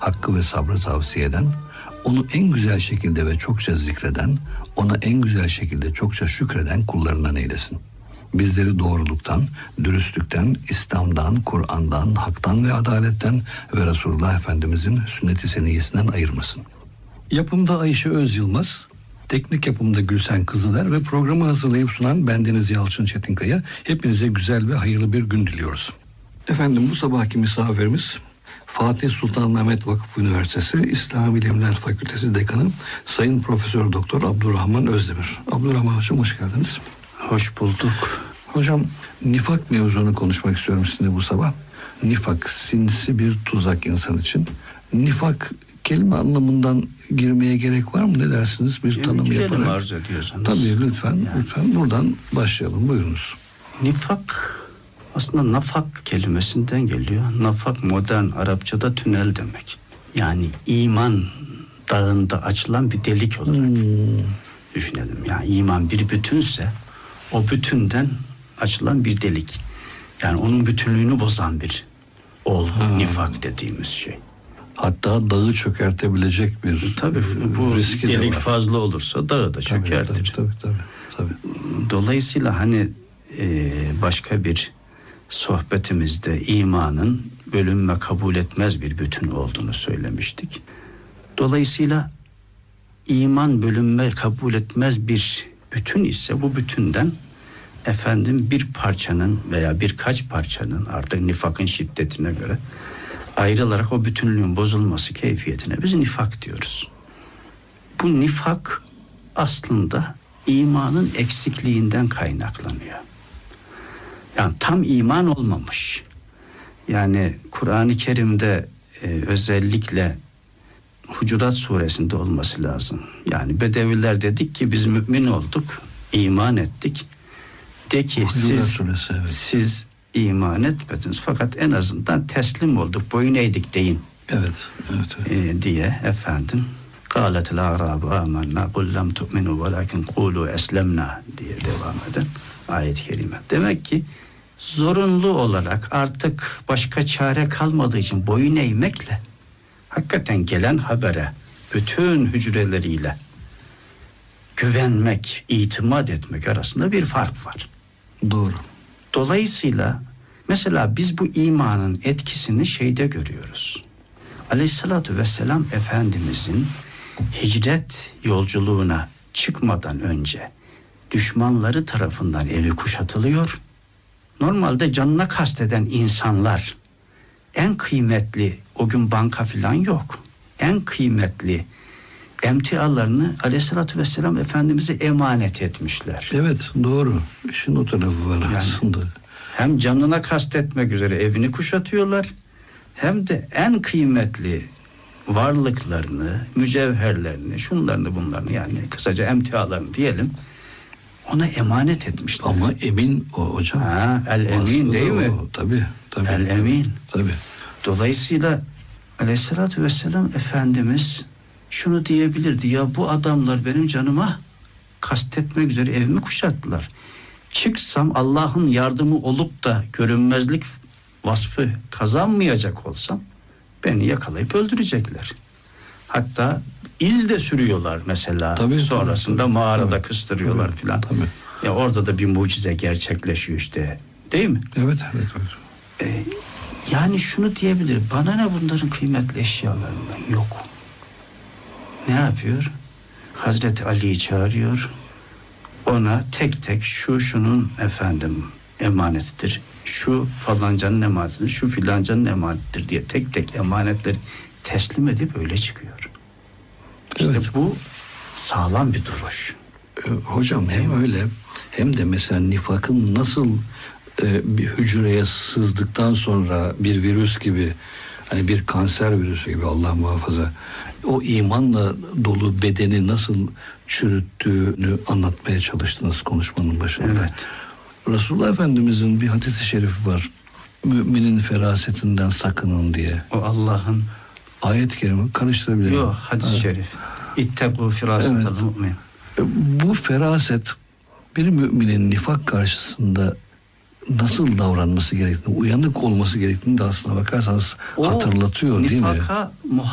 hakkı ve sabrı tavsiye eden, onu en güzel şekilde ve çokça zikreden, ona en güzel şekilde çokça şükreden kullarından eylesin. Bizleri doğruluktan, dürüstlükten, İslam'dan, Kur'an'dan, haktan ve adaletten ve Resulullah Efendimizin sünnet-i seniyyesinden ayırmasın. Yapımda Ayşe Öz Yılmaz, teknik yapımda Gülsen Kızıler ve programı hazırlayıp sunan bendeniz Yalçın Çetinkaya. Hepinize güzel ve hayırlı bir gün diliyoruz. Efendim, bu sabahki misafirimiz Fatih Sultan Mehmet Vakıf Üniversitesi İslam Bilimler Fakültesi Dekanı Sayın Profesör Doktor Abdurrahman Özdemir. Abdurrahman Hocam, hoş geldiniz. Hoş bulduk. Hocam, nifak mevzunu konuşmak istiyorum sizinle bu sabah. Nifak, sinsi bir tuzak insan için. Nifak kelime anlamından girmeye gerek var mı? Ne dersiniz? Bir tanım yaparak. Arzu ediyorsanız. Tabii, lütfen. Lütfen buradan başlayalım. Buyurunuz. Nifak aslında nafak kelimesinden geliyor. Nafak modern Arapçada tünel demek. Yani iman dağında açılan bir delik olarak düşünelim. Yani iman bir bütünse o bütünden açılan bir delik. Yani onun bütünlüğünü bozan bir olgu, nifak dediğimiz şey. Hatta dağı çökertebilecek bir tabii bu riski delik de var. Fazla olursa dağı da çökertir. Tabii. Dolayısıyla hani başka bir sohbetimizde imanın bölünme kabul etmez bir bütün olduğunu söylemiştik. Dolayısıyla iman bölünme kabul etmez bir bütün ise bu bütünden bir parçanın veya birkaç parçanın artık nifakın şiddetine göre ayrılarak o bütünlüğün bozulması keyfiyetine biz nifak diyoruz. Bu nifak aslında imanın eksikliğinden kaynaklanıyor. Yani tam iman olmamış. Yani Kur'an-ı Kerim'de özellikle Hucurat suresinde olması lazım. Yani Bedeviler dedik ki biz mümin olduk, iman ettik. De ki siz iman etmediniz fakat en azından teslim olduk, boyun eğdik deyin. Evet. Diye قَالَتِ الْاَعْرَابُ آمَنَّا قُلْ لَمْ تُؤْمِنُوا وَلَكِنْ قُولُوا اَسْلَمْنَا diye devam eden ayet-i kerime. Demek ki zorunlu olarak artık başka çare kalmadığı için boyun eğmekle hakikaten gelen habere bütün hücreleriyle güvenmek, itimat etmek arasında bir fark var. Doğru. Dolayısıyla mesela biz bu imanın etkisini şeyde görüyoruz. Aleyhissalatü vesselam Efendimizin hicret yolculuğuna çıkmadan önce düşmanları tarafından evi kuşatılıyor. Normalde canına kasteden insanlar en kıymetli, o gün banka falan yok, en kıymetli emtialarını Aleyhissalatü vesselam Efendimiz'e emanet etmişler. Evet, doğru. İşin o tarafı var aslında. Hem canına kastetmek üzere evini kuşatıyorlar, hem de en kıymetli varlıklarını, mücevherlerini, şunlarını bunlarını, yani kısaca emtialarını diyelim, ona emanet etmişler. Ama emin o hocam. El emin değil mi? Tabii. El emin. Tabii. Dolayısıyla Aleyhissalatü vesselam Efendimiz şunu diyebilirdi: ya bu adamlar benim canıma kastetmek üzere evimi kuşattılar. Çıksam, Allah'ın yardımı olup da görünmezlik vasfı kazanmayacak olsam beni yakalayıp öldürecekler. Hatta iz de sürüyorlar mesela. Sonrasında mağarada kıstırıyorlar filan. Ya orada da bir mucize gerçekleşiyor işte. Değil mi? Evet. Yani şunu diyebilir: bana ne bunların kıymetli eşyalarından? Yok. Ne yapıyor? Hazreti Ali'yi çağırıyor. Ona tek tek şunun emanetidir, şu falancanın emanetidir, şu filancanın emanetidir diye tek tek emanetleri teslim edip öyle çıkıyor. İşte bu sağlam bir duruş. Hocam hem öyle hem de mesela nifakın nasıl bir hücreye sızdıktan sonra bir virüs gibi, hani bir kanser virüsü gibi, Allah muhafaza, o imanla dolu bedeni nasıl çürüttüğünü anlatmaya çalıştınız konuşmanın başında. Evet. Resulullah Efendimizin bir hadis-i şerifi var. Müminin ferasetinden sakının diye. O Allah'ın ayet-i kerime karıştırabilir. Yok, hadis-i şerif. İttegû firasetel mu'min. Bu feraset bir müminin nifak karşısında nasıl davranması gerektiğini, uyanık olması gerektiğini de aslına bakarsanız hatırlatıyor, değil mi? Nifaka